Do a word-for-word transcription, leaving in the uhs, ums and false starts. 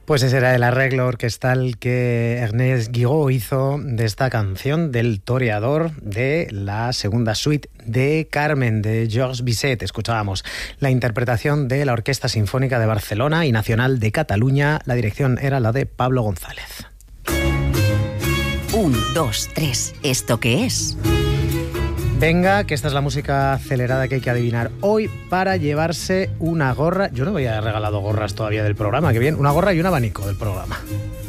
Pues ese era el arreglo orquestal que Ernest Guiraud hizo de esta canción del Toreador de la segunda suite de Carmen de Georges Bizet. Escuchábamos la interpretación de la Orquesta Sinfónica de Barcelona y Nacional de Cataluña. La dirección era la de Pablo González. Un, dos, tres. ¿Esto qué es? Venga, que esta es la música acelerada que hay que adivinar hoy para llevarse una gorra. Yo no me había regalado gorras todavía del programa, qué bien. Una gorra y un abanico del programa.